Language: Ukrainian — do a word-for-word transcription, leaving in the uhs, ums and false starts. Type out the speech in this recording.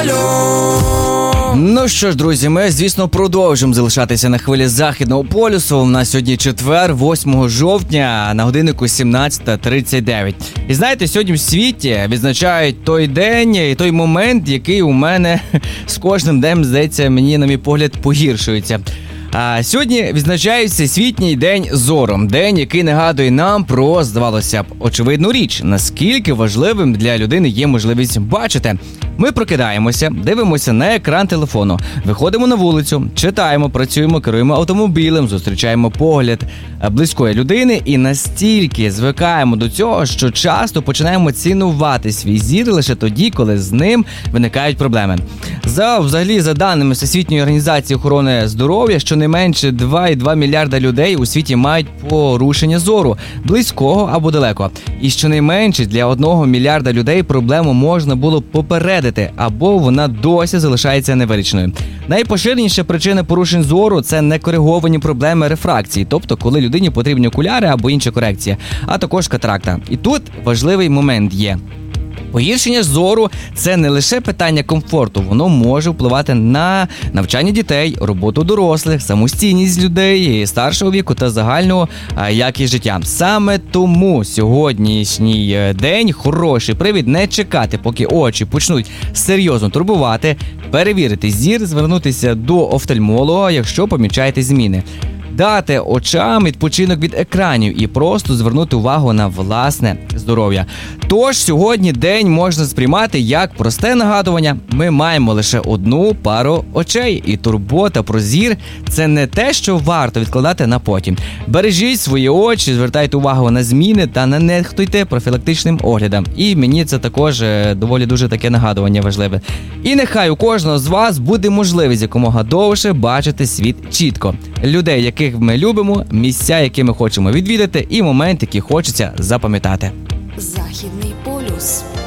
Ну що ж, друзі, ми, звісно, продовжимо залишатися на хвилі Західного полюсу. У нас сьогодні четвер, восьмого жовтня, на годиннику сімнадцята тридцять дев'ять. І знаєте, сьогодні в світі відзначають той день і той момент, який у мене з кожним днем, здається, мені, на мій погляд, погіршується. А сьогодні відзначається Всесвітній день зору. День, який нагадує нам про, здавалося б, очевидну річ, наскільки важливим для людини є можливість бачити. Ми прокидаємося, дивимося на екран телефону, виходимо на вулицю, читаємо, працюємо, керуємо автомобілем, зустрічаємо погляд близької людини і настільки звикаємо до цього, що часто починаємо цінувати свій зір лише тоді, коли з ним виникають проблеми. За, взагалі, за даними Всесвітньої організації охорони здоров'я, щонайменше два цілих два мільярда людей у світі мають порушення зору, близького або далеко. І щонайменше для одного мільярда людей проблему можна було попередити, або вона досі залишається невирішеною. Найпоширеніша причина порушень зору – це некориговані проблеми рефракції, тобто коли людині потрібні окуляри або інша корекція, а також катаракта. І тут важливий момент є. Погіршення зору – це не лише питання комфорту, воно може впливати на навчання дітей, роботу дорослих, самостійність людей старшого віку та загальну якість життя. Саме тому сьогоднішній день хороший привід не чекати, поки очі почнуть серйозно турбувати, перевірити зір, звернутися до офтальмолога, якщо помічаєте зміни. Дати очам відпочинок від екранів і просто звернути увагу на власне здоров'я. Тож сьогодні день можна сприймати як просте нагадування. Ми маємо лише одну пару очей, і турбота про зір – це не те, що варто відкладати на потім. Бережіть свої очі, звертайте увагу на зміни та не нехтуйте профілактичним оглядом. І мені це також доволі дуже таке нагадування важливе. І нехай у кожного з вас буде можливість якомога довше бачити світ чітко. Людей, яких ми любимо, місця, які ми хочемо відвідати, і моменти, які хочеться запам'ятати. Західний полюс.